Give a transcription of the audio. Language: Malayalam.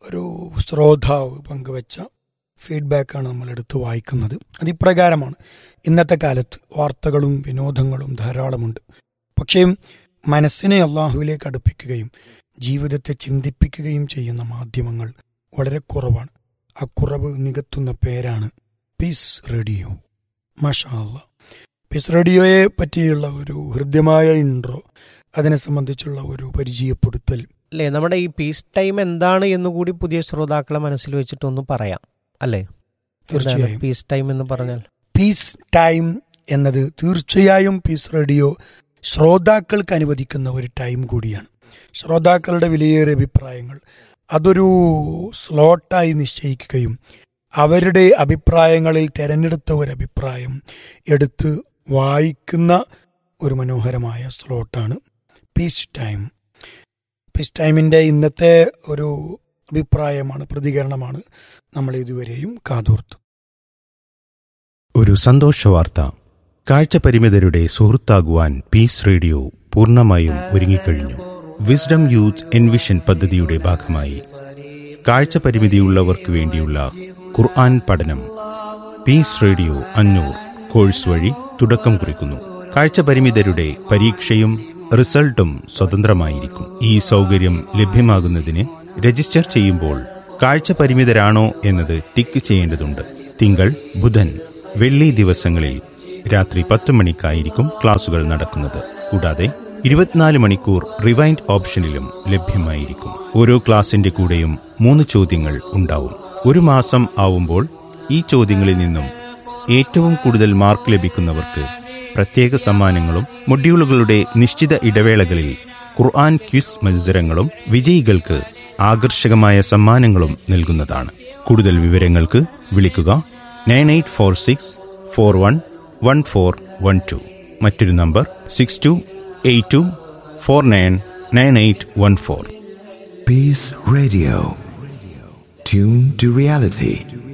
ഒരു ശ്രോതാവ് പങ്കുവച്ച ഫീഡ്ബാക്കാണ് നമ്മൾ എടുത്ത് വായിക്കുന്നത്. അതിപ്രകാരമാണ്. ഇന്നത്തെ കാലത്ത് വാർത്തകളും വിനോദങ്ങളും ധാരാളമുണ്ട്. പക്ഷേ മനസ്സിനെ അള്ളാഹുവിലേക്ക് അടുപ്പിക്കുകയും ജീവിതത്തെ ചിന്തിപ്പിക്കുകയും ചെയ്യുന്ന മാധ്യമങ്ങൾ വളരെ കുറവാണ്. ആ കുറവ് നികത്തുന്ന പേരാണ് പീസ് റേഡിയോ. മാഷാ അല്ലാ. പീസ് റേഡിയോയെ പറ്റിയുള്ള ഒരു ഹൃദ്യമായ ഇൻട്രോ, അതിനെ സംബന്ധിച്ചുള്ള ഒരു പരിചയപ്പെടുത്തൽ അല്ലേ? നമ്മുടെ ഈ പീസ് ടൈം എന്താണ് എന്നുകൂടി പുതിയ ശ്രോതാക്കളെ മനസ്സിൽ വെച്ചിട്ടൊന്ന് പറയാം അല്ലേ? തീർച്ചയായും. പീസ് ടൈം എന്ന് പറഞ്ഞാൽ പീസ് ടൈം എന്നത് തീർച്ചയായും പീസ് റേഡിയോ ശ്രോതാക്കൾക്ക് അനുവദിക്കുന്ന ഒരു ടൈം കൂടിയാണ്. ശ്രോതാക്കളുടെ വിലയേറിയ അഭിപ്രായങ്ങൾ അതൊരു സ്ലോട്ടായി നിശ്ചയിക്കുകയും അവരുടെ അഭിപ്രായങ്ങളിൽ തിരഞ്ഞെടുത്ത ഒരു അഭിപ്രായം എടുത്ത് വായിക്കുന്ന ഒരു മനോഹരമായ സ്ലോട്ടാണ് പീസ് ടൈം. പീസ് ടൈമിൻ്റെ ഇന്നത്തെ ഒരു അഭിപ്രായമാണ്, പ്രതികരണമാണ് നമ്മൾ ഇതുവരെയും കാതോർത്തു. ഒരു സന്തോഷ വാർത്ത. കാഴ്ചപരിമിതരുടെ സുഹൃത്താകുവാൻ പീസ് റേഡിയോ പൂർണ്ണമായും ഒരുങ്ങിക്കഴിഞ്ഞു. വിസ്ഡം യൂത്ത് എൻവിഷൻ പദ്ധതിയുടെ ഭാഗമായി കാഴ്ചപരിമിതിയുള്ളവർക്ക് വേണ്ടിയുള്ള ഖുർആൻ പഠനം പീസ് റേഡിയോ അന്നൂർ കോഴ്സ് വഴി തുടക്കം കുറിക്കുന്നു. കാഴ്ചപരിമിതരുടെ പരീക്ഷയും റിസൾട്ടും സ്വതന്ത്രമായിരിക്കും. ഈ സൗകര്യം ലഭ്യമാകുന്നതിന് രജിസ്റ്റർ ചെയ്യുമ്പോൾ കാഴ്ചപരിമിതരാണോ എന്നത് ടിക്ക് ചെയ്യേണ്ടതുണ്ട്. തിങ്കൾ, ബുധൻ, വെള്ളി ദിവസങ്ങളിൽ രാത്രി 10 മണിക്കായിരിക്കും ക്ലാസുകൾ നടക്കുന്നത്. കൂടാതെ 24 മണിക്കൂർ റിവൈൻഡ് ഓപ്ഷനിലും ലഭ്യമായിരിക്കും. ഓരോ ക്ലാസിന്റെ കൂടെയും 3 ചോദ്യങ്ങൾ ഉണ്ടാവും. 1 മാസം ആവുമ്പോൾ ഈ ചോദ്യങ്ങളിൽ നിന്നും ഏറ്റവും കൂടുതൽ മാർക്ക് ലഭിക്കുന്നവർക്ക് പ്രത്യേക സമ്മാനങ്ങളും മൊഡ്യൂളുകളുടെ നിശ്ചിത ഇടവേളകളിൽ ഖുർആൻ ക്വിസ് മത്സരങ്ങളും വിജയികൾക്ക് ആകർഷകമായ സമ്മാനങ്ങളും നൽകുന്നതാണ്. കൂടുതൽ വിവരങ്ങൾക്ക് വിളിക്കുക 9846411412. മറ്റൊരു number 6282499814. Peace Radio. Tune to reality.